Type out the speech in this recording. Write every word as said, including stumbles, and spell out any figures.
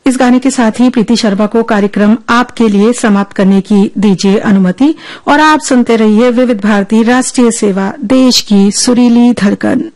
इस गाने के साथ ही प्रीति शर्मा को कार्यक्रम आपके लिए समाप्त करने की दीजिए अनुमति और आप सुनते रहिए विविध भारती राष्ट्रीय सेवा, देश की सुरीली धड़कन।